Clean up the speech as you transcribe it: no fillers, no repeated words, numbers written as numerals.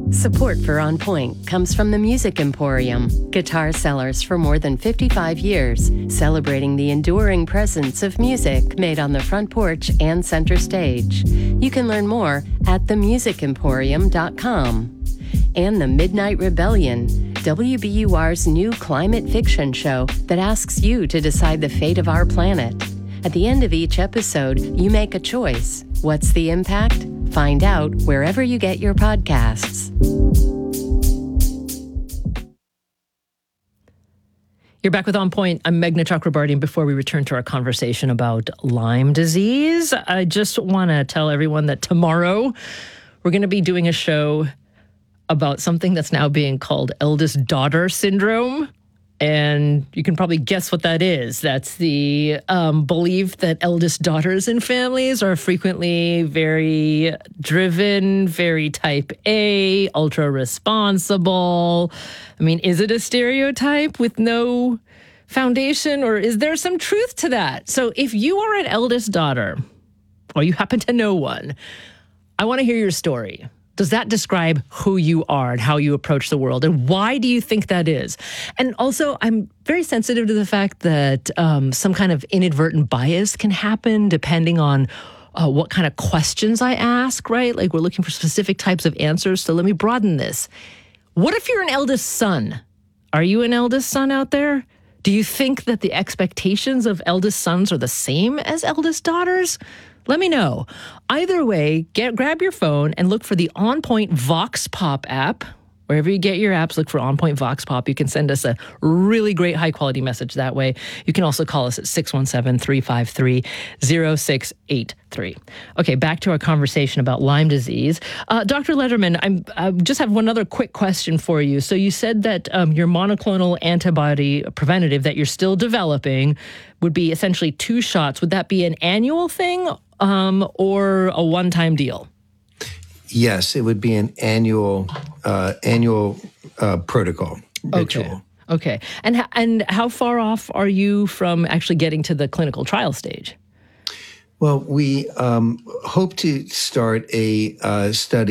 Support for On Point comes from the Music Emporium, guitar sellers for more than 55 years, celebrating the enduring presence of music made on the front porch and center stage. You can learn more at themusicemporium.com. And the Midnight Rebellion, WBUR's new climate fiction show that asks you to decide the fate of our planet. At the end of each episode, you make a choice. What's the impact? Find out wherever you get your podcasts. You're back with On Point. I'm Meghna Chakrabarty, and before we return to our conversation about Lyme disease, I just want to tell everyone that tomorrow we're going to be doing a show about something that's now being called eldest daughter syndrome. And you can probably guess what that is. That's the belief that eldest daughters in families are frequently very driven, very type A, ultra responsible. I mean, is it a stereotype with no foundation, or is there some truth to that? So if you are an eldest daughter, or you happen to know one, I want to hear your story. Does that describe who you are and how you approach the world? And why do you think that is? And also, I'm very sensitive to the fact that some kind of inadvertent bias can happen depending on what kind of questions I ask, right? Like, we're looking for specific types of answers. So let me broaden this. What if you're an eldest son? Are you an eldest son out there? Do you think that the expectations of eldest sons are the same as eldest daughters? Let me know. Either way, grab your phone and look for the On Point Vox Pop app. Wherever you get your apps, look for On Point Vox Pop. You can send us a really great high-quality message that way. You can also call us at 617-353-0683. Okay, back to our conversation about Lyme disease. Dr. Lederman, I just have one other quick question for you. So you said that your monoclonal antibody preventative that you're still developing would be essentially 2 shots. Would that be an annual thing or a one-time deal? Yes, it would be an annual protocol ritual. Okay. And how far off are you from actually getting to the clinical trial stage? Well, we hope to start a study